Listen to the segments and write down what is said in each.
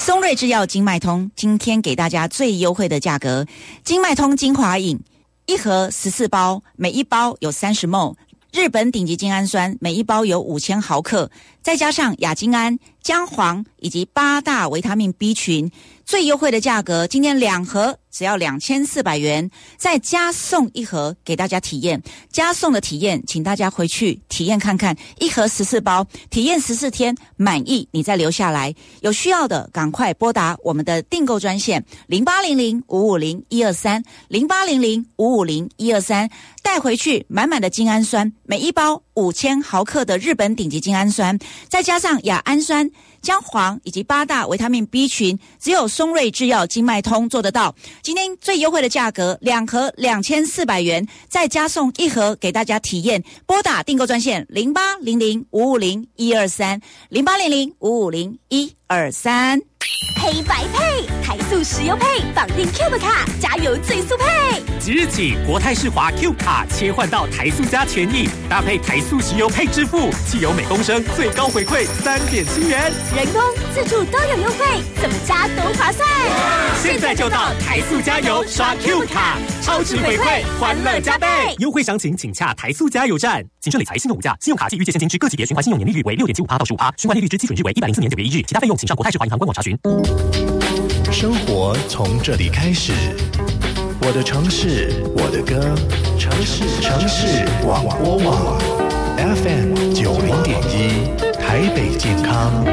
松瑞制药金脉通今天给大家最优惠的价格，金脉通精华饮一盒14包，每一包有30 ml， 日本顶级精氨酸每一包有5000毫克，再加上亚精胺、姜黄以及8大维他命 B 群，最优惠的价格，今天2盒只要2400元，再加送1盒给大家体验。加送的体验，请大家回去体验看看，一盒14包，体验14天，满意你再留下来。有需要的赶快拨打我们的订购专线0800-550-123 0800-550-123，带回去满满的精氨酸，每一包5000毫克的日本顶级精氨酸，再加上亚氨酸、姜黄以及8大维他命 B 群，只有松瑞制药金脉通做得到。今天最优惠的价格，2盒2400元，再加送1盒给大家体验。拨打订购专线0800-550-123 0800-550-123。 黑白配，台塑石油配，绑定 Cube 卡，加油最速配。 即日起，国泰世华 Cube 卡切换到台塑加权益，搭配台塑石油配支付，汽油每公升最高回馈3.7元， 人工、自助都有优惠，怎么加都划算。 现在就到台塑加油刷 Cube 卡，超值回馈，欢乐加倍。优惠详情请洽台塑加油站。谨慎理财，信用无价，信用卡及预借现金之各级别循环信用年利率为6.75%到15%，循环利率之基准日为104年9月1日，其他费用请上国泰世华银行官网查询。 生活从这里开始，我的城市，我的歌，城市广播网 FM 90.1，台北健康。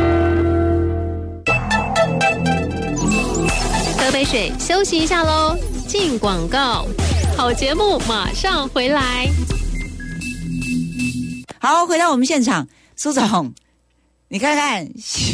喝杯水，休息一下喽。进广告，好节目马上回来。 好，回到我们现场，苏总，你看看。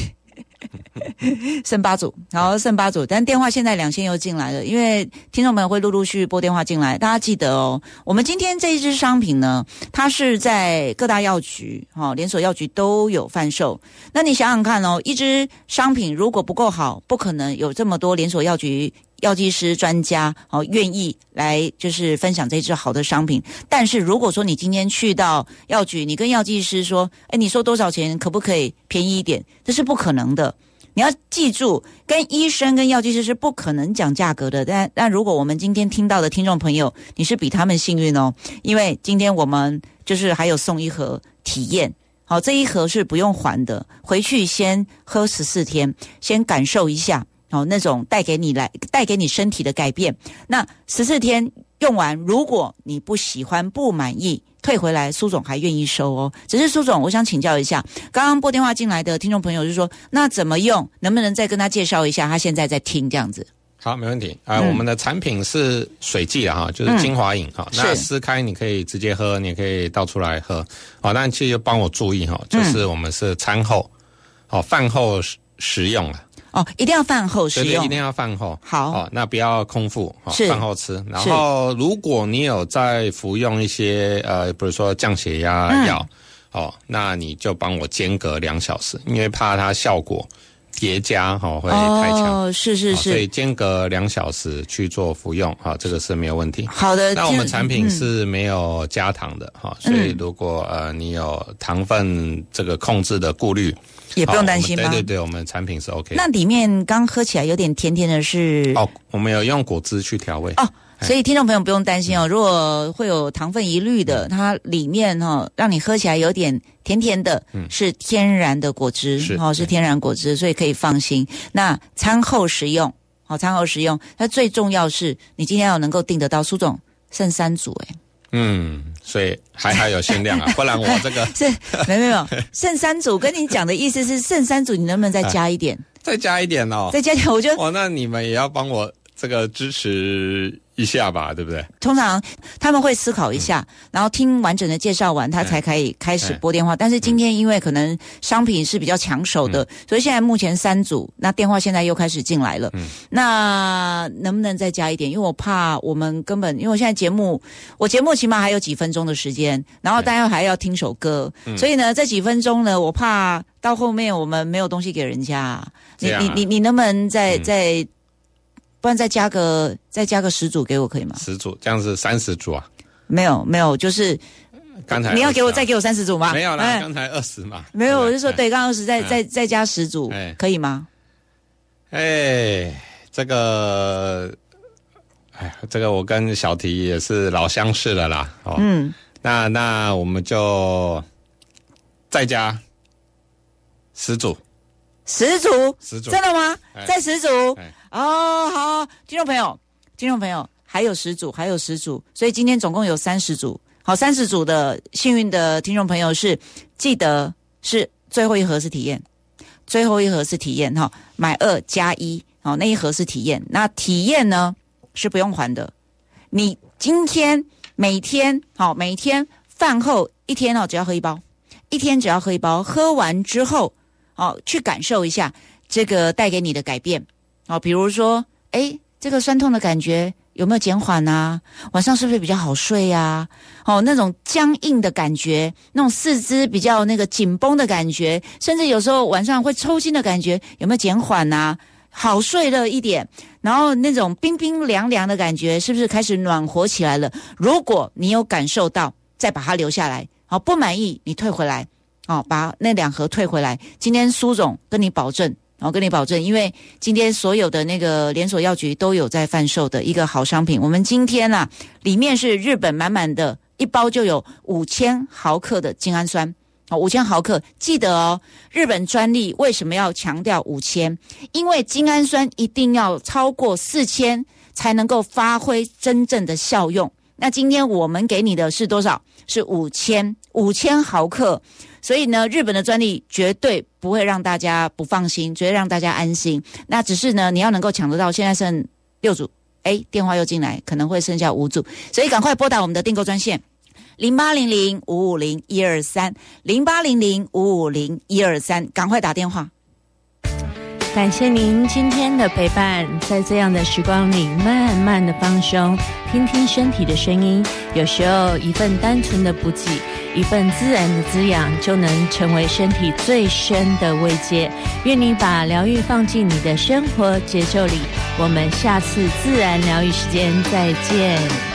剩8组，好，剩8组，但电话现在2线又进来了，因为听众朋友会陆陆续续拨电话进来，大家记得哦。我们今天这一支商品呢，它是在各大药局、连锁药局都有贩售。那你想想看哦，一支商品如果不够好，不可能有这么多连锁药局药剂师专家愿意来就是分享这支好的商品。但是如果说你今天去到药局，你跟药剂师说，你说多少钱，可不可以便宜一点？这是不可能的。你要记住，跟医生跟药剂师是不可能讲价格的。但如果我们今天听到的听众朋友，你是比他们幸运哦，因为今天我们就是还有送1盒体验。好，这1盒是不用还的，回去先喝14天，先感受一下那种带给你身体的改变。那14天用完，如果你不喜欢不满意，退回来苏总还愿意收哦。只是苏总，我想请教一下，刚刚拨电话进来的听众朋友就说，那怎么用？能不能再跟他介绍一下？他现在在听这样子。 好，没问题。我们的产品是水剂啊，就是精华饮哈。那撕开你可以直接喝，你也可以倒出来喝。好，但其实帮我注意哈，就是我们是餐后，饭后食用啊。 一定要饭后食用， 对，一定要饭后。 好， 那不要空腹，饭后吃。然后，如果你有在服用一些比如说降血压药，那你就帮我间隔2小时，因为怕它效果叠加会太强。是，所以间隔2小时去做服用，这个是没有问题。 好的， 那我们产品是没有加糖的，所以如果你有糖分这个控制的顾虑。 也不用担心吗？ 对，我们产品是 OK 的。 那里面刚喝起来有点甜甜的是我们有用果汁去调味所以听众朋友不用担心如果会有糖分疑虑的，它里面让你喝起来有点甜甜的，是天然的果汁，是天然果汁，所以可以放心。那餐后食用，那最重要是你今天要能够订得到，苏总剩3组所以还有限量啊，不然我这个是没有剩3组，跟你讲的意思是剩3组，你能不能再加一点？ 再加一点再加一点，我觉得那你们也要帮我这个支持一下吧，对不对？ 通常他们会思考一下，然后听完整的介绍完，他才可以开始拨电话。但是今天因为可能商品是比较抢手的，所以现在目前3组，那电话现在又开始进来了。那能不能再加一点？因为我怕我们根本，因为我现在节目起码还有几分钟的时间，然后大家还要听首歌，所以呢，这几分钟呢，我怕到后面我们没有东西给人家。你能不能再不然再加个10组给我可以吗 ？10组，这样是30组啊？ 没有，就是刚才你要再给我30组吗？ 没有啦，刚才20嘛。 没有，我就说对，刚刚20再加10组，可以吗？ 这个我跟小提也是老相识了啦。那我们就再加10组。 10组，真的吗？再10组哦，好，听众朋友，还有10组，所以今天总共有30组。好，30组的幸运的听众朋友是记得是最后一盒是体验哈，买2加1，好，那一盒是体验。那体验呢是不用还的，你今天每天饭后一天只要喝一包，喝完之后去感受一下这个带给你的改变比如说这个酸痛的感觉有没有减缓啊？晚上是不是比较好睡啊？那种僵硬的感觉，那种四肢比较那个紧绷的感觉，甚至有时候晚上会抽筋的感觉有没有减缓啊？好睡了一点，然后那种冰冰凉凉的感觉是不是开始暖和起来了？如果你有感受到，再把它留下来，不满意你退回来，把那2盒退回来。今天苏总跟你保证，因为今天所有的那个连锁药局都有在贩售的一个好商品。我们今天里面是日本满满的一包就有5000毫克的精氨酸，5000毫克，记得日本专利为什么要强调5000？因为精氨酸一定要超过4000才能够发挥真正的效用。那今天我们给你的是多少？是5000毫克。所以呢，日本的专利绝对不会让大家不放心，绝对让大家安心。那只是呢，你要能够抢得到，现在剩6组，电话又进来，可能会剩下5组，所以赶快拨打我们的订购专线0800-550-123 0800-550-123，赶快打电话。 感谢您今天的陪伴，在这样的时光里慢慢的放松，听听身体的声音，有时候一份单纯的补给，一份自然的滋养，就能成为身体最深的慰藉。愿你把疗愈放进你的生活节奏里，我们下次自然疗愈时间再见。